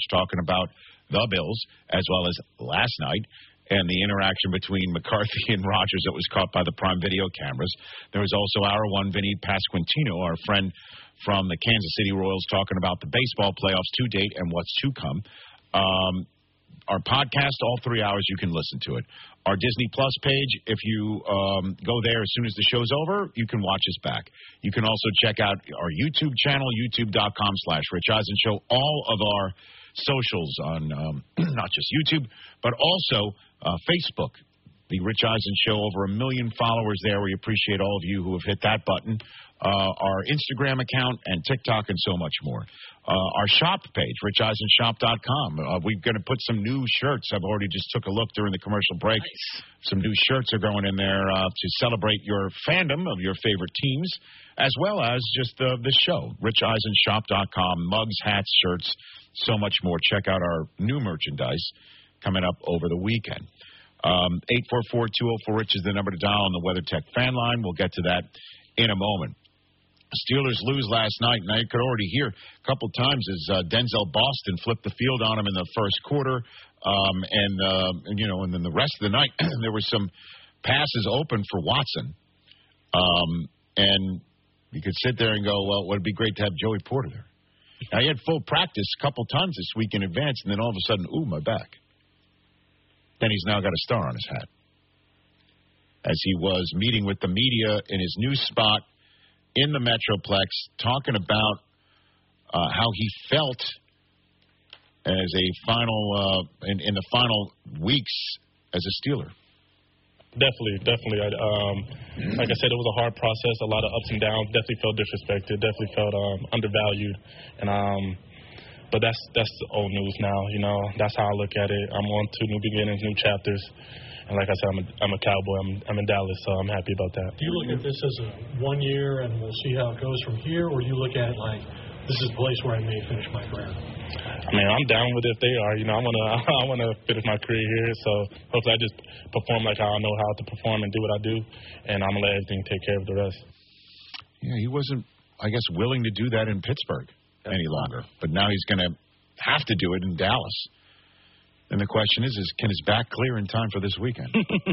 talking about the Bills, as well as last night, and the interaction between McCarthy and Rodgers that was caught by the Prime Video cameras. There was also our one, Vinny Pasquantino, our friend from the Kansas City Royals, talking about the baseball playoffs to date and what's to come. Our podcast, all 3 hours, you can listen to it. Our Disney Plus page, if you go there as soon as the show's over, you can watch us back. You can also check out our YouTube channel, youtube.com/Rich Eisen Show. All of our socials on not just YouTube, but also Facebook. The Rich Eisen Show, over 1 million followers there. We appreciate all of you who have hit that button. Our Instagram account and TikTok and so much more. Our shop page, richeisenshop.com. We're going to put some new shirts. I've already just took a look during the commercial break. Nice. Some new shirts are going in there to celebrate your fandom of your favorite teams, as well as just the show, richeisenshop.com. Mugs, hats, shirts, so much more. Check out our new merchandise coming up over the weekend. 844-204-RICH is the number to dial on the WeatherTech fan line. We'll get to that in a moment. Steelers lose last night, and I could already hear a couple times as Denzel Boston flipped the field on him in the first quarter, and then the rest of the night there were some passes open for Watson, and you could sit there and go, well, would it be great to have Joey Porter there? Now, he had full practice a couple times this week in advance, and then all of a sudden, my back. Then he's now got a star on his hat, as he was meeting with the media in his new spot in the Metroplex, talking about how he felt as a final in the final weeks as a Steeler. Definitely. Like I said, it was a hard process, a lot of ups and downs. Definitely felt disrespected. Definitely felt undervalued. And but that's old news now. You know, that's how I look at it. I'm on to new beginnings, new chapters. And like I said, I'm a Cowboy. I'm in Dallas, so I'm happy about that. Do you look at this as a 1 year and we'll see how it goes from here, or do you look at it like this is the place where I may finish my career? I mean, I'm down with it if they are. You know, I wanna finish my career here. So hopefully I just perform like I know how to perform and do what I do, and I'm gonna let everything take care of the rest. Yeah, he wasn't, I guess, willing to do that in Pittsburgh any longer, but now he's gonna have to do it in Dallas. And the question is can his back clear in time for this weekend?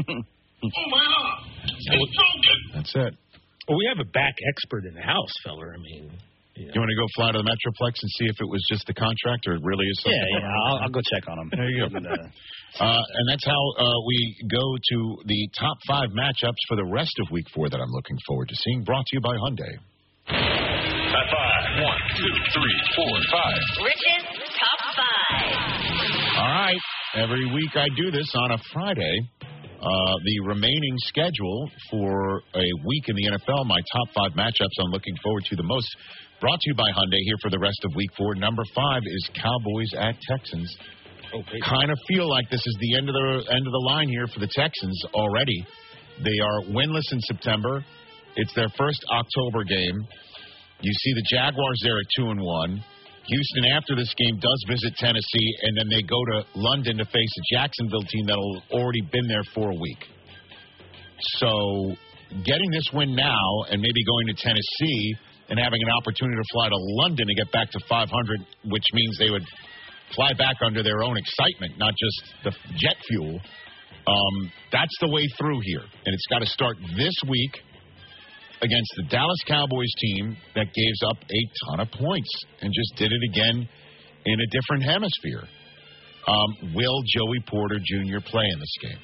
That's it. Well, we have a back expert in the house, feller. I mean, you want to go fly to the Metroplex and see if it was just the contract or it really is something? Yeah, I'll go check on him. There you go. And that's how we go to the top 5 matchups for the rest of Week 4 that I'm looking forward to seeing. Brought to you by Hyundai. Top 5. 1, 2, 3, 4, 5. Rich's Top 5. All right. Every week I do this on a Friday. The remaining schedule for a week in the NFL, my top 5 matchups I'm looking forward to the most. Brought to you by Hyundai here for the rest of Week 4. Number 5 is Cowboys at Texans. Kind of feel like this is the end of the line here for the Texans already. They are winless in September. It's their first October game. You see the Jaguars there at 2-1. Houston, after this game, does visit Tennessee, and then they go to London to face a Jacksonville team that will already been there for a week. So getting this win now and maybe going to Tennessee and having an opportunity to fly to London to get back to 500, which means they would fly back under their own excitement, not just the jet fuel. That's the way through here. And it's got to start this week against the Dallas Cowboys team that gave up a ton of points and just did it again in a different hemisphere. Will Joey Porter Jr. play in this game?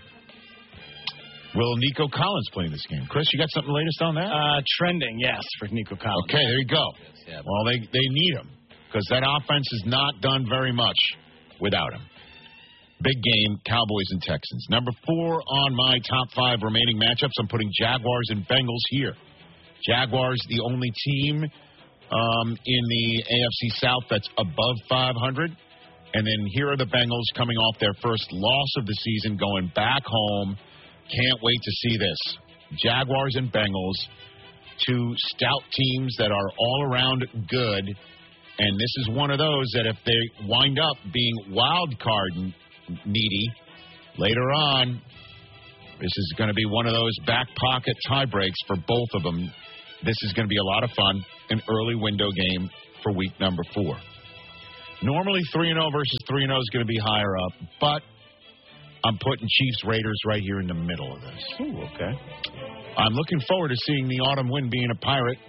Will Nico Collins play in this game? Chris, you got something latest on that? Trending, yes, for Nico Collins. Okay, there you go. Yeah. Well, they need him because that offense has not done very much without him. Big game, Cowboys and Texans. Number 4 on my top 5 remaining matchups, I'm putting Jaguars and Bengals here. Jaguars, the only team in the AFC South that's above 500. And then here are the Bengals coming off their first loss of the season, going back home. Can't wait to see this. Jaguars and Bengals, 2 stout teams that are all around good. And this is one of those that if they wind up being wild card needy later on, this is going to be one of those back pocket tie breaks for both of them. This is going to be a lot of fun, an early window game for week number 4. Normally 3-0 versus 3-0 is going to be higher up, but I'm putting Chiefs Raiders right here in the middle of this. Ooh, okay. I'm looking forward to seeing the autumn wind being a pirate,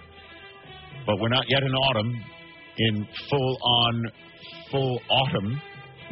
but we're not yet in autumn, in full autumn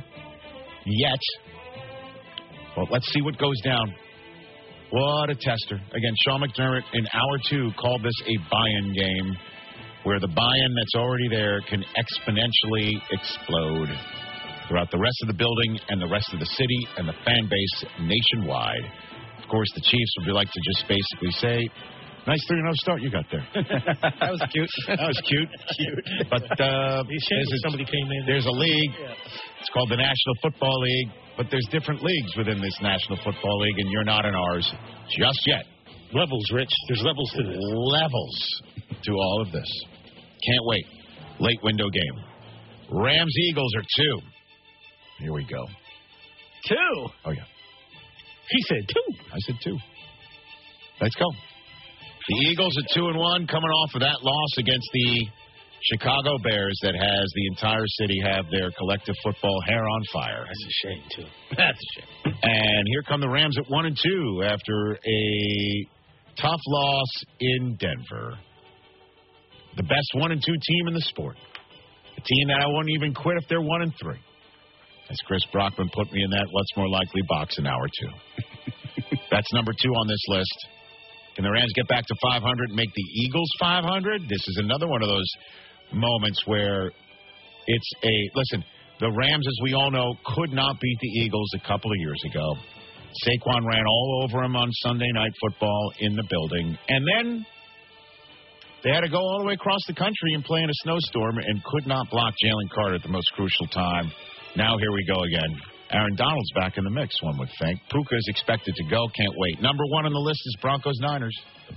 yet. Well, let's see what goes down. What a tester. Again, Sean McDermott in hour 2 called this a buy-in game where the buy-in that's already there can exponentially explode throughout the rest of the building and the rest of the city and the fan base nationwide. Of course, the Chiefs would like to just basically say, nice 3-0 start you got there. That was cute. That was cute. But somebody came in. there's a league. It's called the National Football League. But there's different leagues within this National Football League, and you're not in ours just yet. Levels, Rich. There's levels to this. Levels to all of this. Can't wait. Late window game. Rams-Eagles are 2. Here we go. 2? Oh, yeah. He said 2. I said 2. Let's go. The Eagles are 2-1, coming off of that loss against the Chicago Bears that has the entire city have their collective football hair on fire. That's a shame, too. That's a shame. And here come the Rams at 1-2 after a tough loss in Denver. The best 1-2 team in the sport. A team that I wouldn't even quit if they're 1-3. As Chris Brockman put me in that what's more likely box in hour 2. That's number 2 on this list. Can the Rams get back to 500 and make the Eagles 500? This is another one of those moments where it's listen, the Rams, as we all know, could not beat the Eagles a couple of years ago. Saquon ran all over him on Sunday Night Football in the building. And then they had to go all the way across the country and play in a snowstorm and could not block Jalen Carter at the most crucial time. Now here we go again. Aaron Donald's back in the mix, one would think. Puka is expected to go. Can't wait. Number 1 on the list is Broncos-Niners.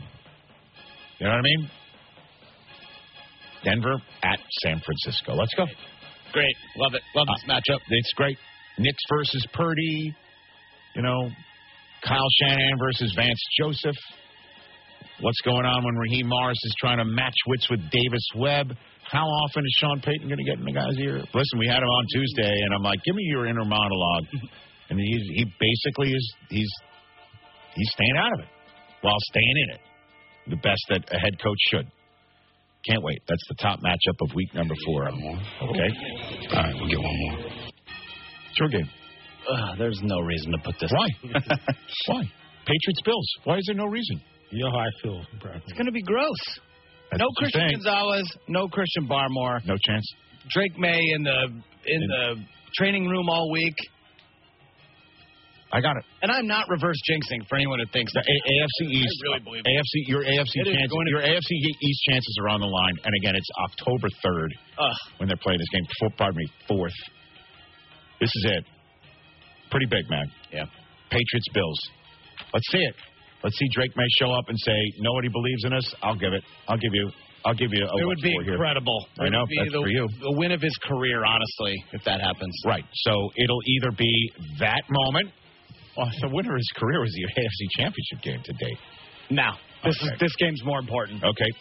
You know what I mean? Denver at San Francisco. Let's go. Great. Love it. Love this matchup. It's great. Knicks versus Purdy. You know, Kyle Shanahan versus Vance Joseph. What's going on when Raheem Morris is trying to match wits with Davis Webb? How often is Sean Payton going to get in the guy's ear? Listen, we had him on Tuesday, and I'm like, give me your inner monologue. And he basically is he's staying out of it while staying in it. The best that a head coach should. Can't wait. That's the top matchup of week number 4. Okay? All right, we'll get one more. It's your game. There's no reason to put this. Why? Why? Patriots-Bills. Why is there no reason? You know how I feel, bro. It's going to be gross. That's no what you're Christian saying. Gonzalez, no Christian Barmore. No chance. Drake May in the training room all week. I got it. And I'm not reverse jinxing for anyone who thinks The AFC East. I really believe your AFC It is chances. going to- Your AFC East chances are on the line. And again, it's October 3rd when they're playing this game. 4th. This is it. Pretty big, man. Yeah. Patriots Bills. Let's see it. Let's see Drake May show up and say, nobody believes in us. I'll give it. I'll give you a It would be incredible. I know, It would be that's for you. The win of his career, honestly, if that happens. Right. So it'll either be that moment. Well, the winner of his career was the AFC Championship game to date. Now, this game's more important. Okay.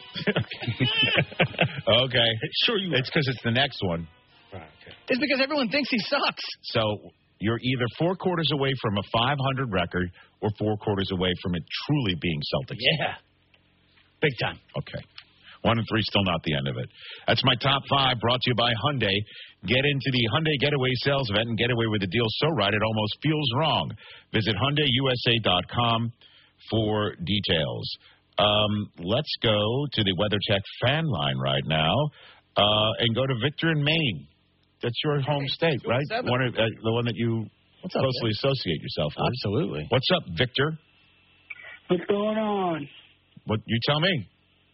Okay. Sure you It's because it's the next one. Right, okay. It's because everyone thinks he sucks. So you're either 4 quarters away from a 500 record or 4 quarters away from it truly being Celtics. Yeah. Big time. Okay. 1 and 3, still not the end of it. That's my top 5 brought to you by Hyundai. Get into the Hyundai Getaway Sales Event and get away with a deal so right it almost feels wrong. Visit HyundaiUSA.com for details. Let's go to the WeatherTech fan line right now and go to Victor in Maine. That's your home state, right? The one that you closely associate yourself with. Absolutely. What's up, Victor? What's going on? What you tell me?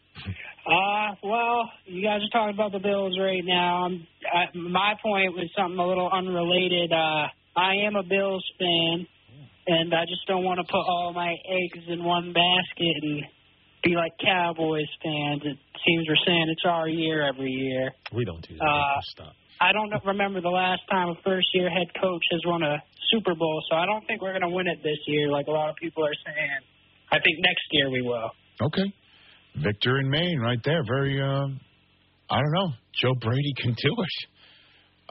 Well, you guys are talking about the Bills right now. My point was something a little unrelated. I am a Bills fan, and I just don't want to put all my eggs in one basket and be like Cowboys fans. It seems we're saying it's our year every year. We don't do that. Stop. I don't remember the last time a first-year head coach has won a Super Bowl, so I don't think we're going to win it this year like a lot of people are saying. I think next year we will. Okay. Victor in Maine right there. Very, I don't know. Joe Brady can do it.